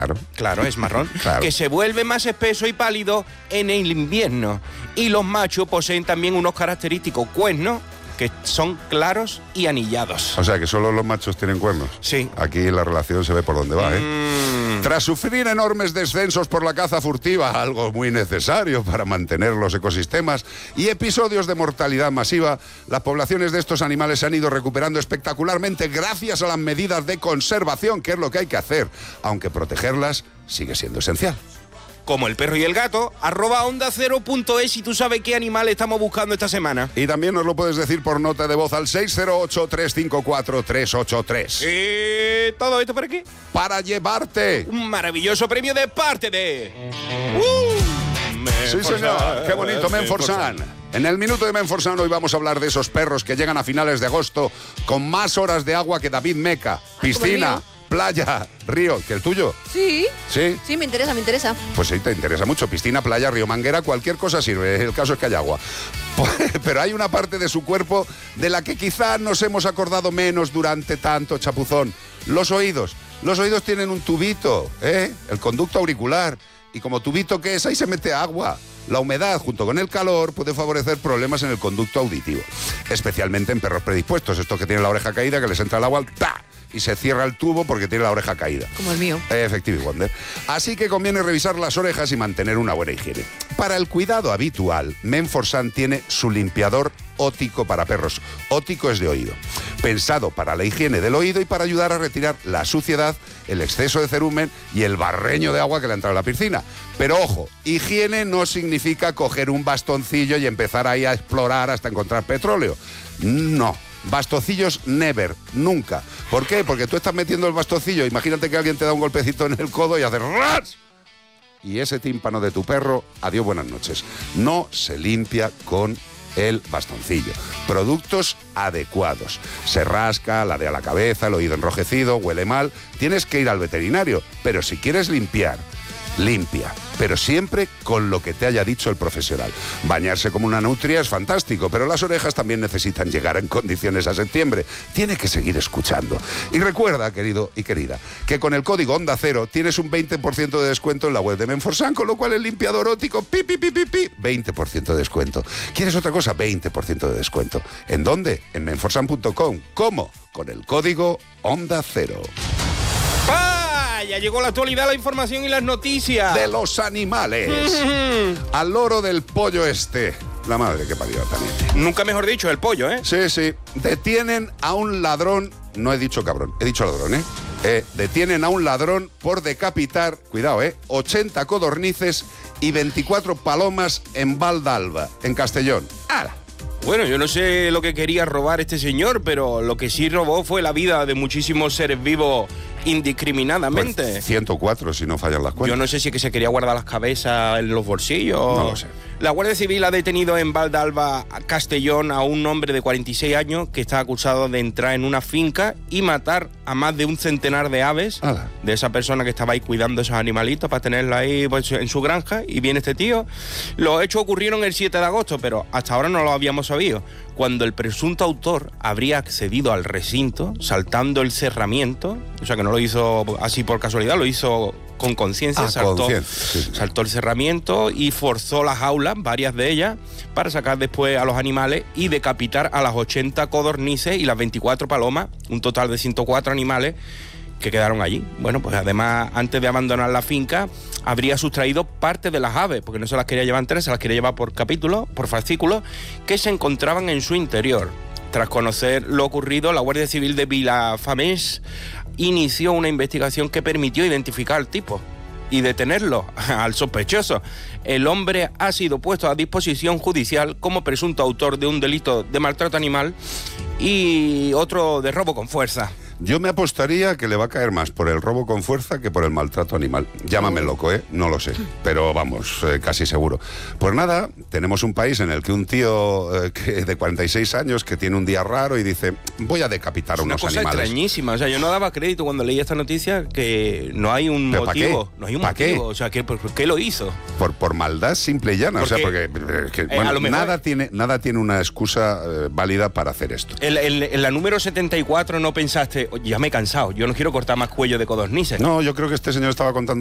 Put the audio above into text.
Claro, es marrón. Claro. Que se vuelve más espeso y pálido en el invierno. Y los machos poseen también unos característicos cuernos que son claros y anillados. O sea, que solo los machos tienen cuernos. Sí. Aquí la relación se ve por dónde va, Tras sufrir enormes descensos por la caza furtiva, algo muy necesario para mantener los ecosistemas, y episodios de mortalidad masiva, las poblaciones de estos animales se han ido recuperando espectacularmente gracias a las medidas de conservación, que es lo que hay que hacer, aunque protegerlas sigue siendo esencial. Como el perro y el gato, @ondacero.es si tú sabes qué animal estamos buscando esta semana. Y también nos lo puedes decir por nota de voz al 608-354-383. ¿Todo esto para qué? Para llevarte Un maravilloso premio de parte de... Sí, señor. Qué bonito, Menforsan. En el minuto de Menforsan hoy vamos a hablar de esos perros que llegan a finales de agosto con más horas de agua que David Meca. Piscina, playa, río. ¿Que el tuyo? Sí. ¿Sí? Sí, me interesa. Pues sí, te interesa mucho. Piscina, playa, río, manguera, cualquier cosa sirve. El caso es que hay agua. Pero hay una parte de su cuerpo de la que quizá nos hemos acordado menos durante tanto chapuzón. Los oídos. Los oídos tienen un tubito, el conducto auricular. Y como tubito que es, ahí se mete agua. La humedad, junto con el calor, puede favorecer problemas en el conducto auditivo. Especialmente en perros predispuestos. Estos que tienen la oreja caída, que les entra el agua, ¡ta! Y se cierra el tubo porque tiene la oreja caída. Como el mío. Efectivo, Wonder. Así que conviene revisar las orejas y mantener una buena higiene. Para el cuidado habitual, Menforsan tiene su limpiador ótico para perros. Ótico es de oído. Pensado para la higiene del oído y para ayudar a retirar la suciedad, el exceso de cerumen y el barreño de agua que le ha entrado a la piscina. Pero ojo, higiene no significa coger un bastoncillo y empezar ahí a explorar hasta encontrar petróleo. No. Bastoncillos never, nunca. ¿Por qué? Porque tú estás metiendo el bastoncillo, imagínate que alguien te da un golpecito en el codo y hace ras. Y ese tímpano de tu perro, adiós, buenas noches. No se limpia con el bastoncillo. Productos adecuados. Se rasca, ladea la cabeza, el oído enrojecido, huele mal. Tienes que ir al veterinario. Pero si quieres limpiar, limpia, pero siempre con lo que te haya dicho el profesional. Bañarse como una nutria es fantástico, pero las orejas también necesitan llegar en condiciones a septiembre. Tiene que seguir escuchando. Y recuerda, querido y querida, que con el código Onda Cero tienes un 20% de descuento en la web de Menforsan, con lo cual el limpiador ótico, 20% de descuento. ¿Quieres otra cosa? 20% de descuento. ¿En dónde? En menforsan.com. ¿Cómo? Con el código Onda Cero. Ya llegó la actualidad, la información y las noticias. De los animales. Al loro del pollo este. La madre que parió también. Nunca mejor dicho, el pollo, ¿eh? Sí, sí. Detienen a un ladrón. No he dicho cabrón, he dicho ladrón, detienen a un ladrón por decapitar, cuidado, 80 codornices y 24 palomas en Valdalba, en Castellón. ¡Hala! Bueno, yo no sé lo que quería robar este señor, pero lo que sí robó fue la vida de muchísimos seres vivos indiscriminadamente. Pues 104 si no fallan las cuentas. Yo no sé si es que se quería guardar las cabezas en los bolsillos. No lo sé. La Guardia Civil ha detenido en Valdalba, Castellón, a un hombre de 46 años que está acusado de entrar en una finca y matar a más de un centenar de aves. ¡Hala! De esa persona que estaba ahí cuidando esos animalitos para tenerlos ahí pues, en su granja. Y viene este tío. Los hechos ocurrieron el 7 de agosto, pero hasta ahora no lo habíamos sabido. Cuando el presunto autor habría accedido al recinto, saltando el cerramiento, o sea que no lo hizo así por casualidad, lo hizo con conciencia, saltó el cerramiento y forzó las jaulas, varias de ellas, para sacar después a los animales y decapitar a las 80 codornices y las 24 palomas, un total de 104 animales que quedaron allí. Bueno, pues además, antes de abandonar la finca, habría sustraído parte de las aves, porque no se las quería llevar enteras, se las quería llevar por capítulos, por fascículos, que se encontraban en su interior. Tras conocer lo ocurrido, la Guardia Civil de Vilafamés inició una investigación que permitió identificar al tipo y detenerlo, al sospechoso. El hombre ha sido puesto a disposición judicial como presunto autor de un delito de maltrato animal y otro de robo con fuerza. Yo me apostaría que le va a caer más por el robo con fuerza que por el maltrato animal. Llámame loco, no lo sé, pero vamos, casi seguro. Pues nada, tenemos un país en el que un tío de 46 años que tiene un día raro y dice, voy a decapitar a unos animales. Es una cosa extrañísima, o sea, yo no daba crédito cuando leí esta noticia que no hay un motivo. ¿Para qué? No hay un motivo, o sea, ¿por qué lo hizo? Por maldad simple y llana, porque, o sea, porque bueno, nada tiene una excusa válida para hacer esto. En la número 74 no pensaste, ya me he cansado, yo no quiero cortar más cuello de codornices. No, yo creo que este señor estaba contando